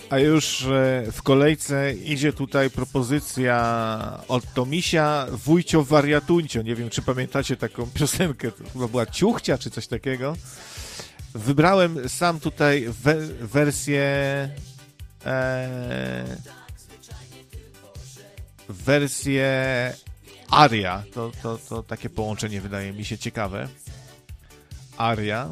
A już w kolejce idzie tutaj propozycja od Tomisia Wujcio Wariatuncio. Nie wiem, czy pamiętacie taką piosenkę. To chyba była Ciuchcia, czy coś takiego. Wybrałem sam tutaj wersję aria. To takie połączenie wydaje mi się ciekawe. Aria.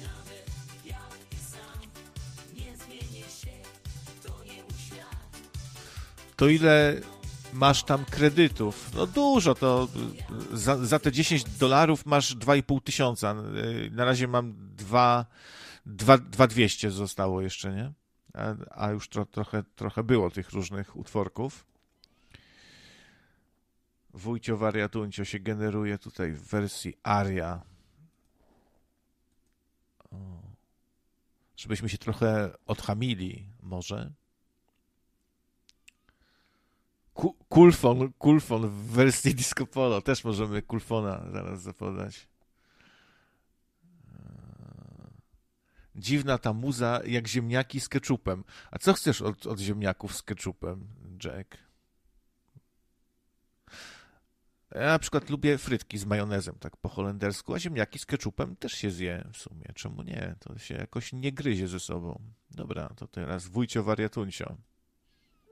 To ile masz tam kredytów? No dużo, to za te $10 masz 2,5 tysiąca. Na razie mam 2,200 zostało jeszcze, nie? A już trochę było tych różnych utworków. Wujcio Wariatuncio się generuje tutaj w wersji aria. Żebyśmy się trochę odchamili może. Kulfon w wersji Disco Polo. Też możemy Kulfona zaraz zapodać. Dziwna ta muza jak ziemniaki z keczupem. A co chcesz od ziemniaków z keczupem, Jack? Ja na przykład lubię frytki z majonezem, tak po holendersku, a ziemniaki z keczupem też się zje w sumie. Czemu nie? To się jakoś nie gryzie ze sobą. Dobra, to teraz Wujcio Wariatuncio.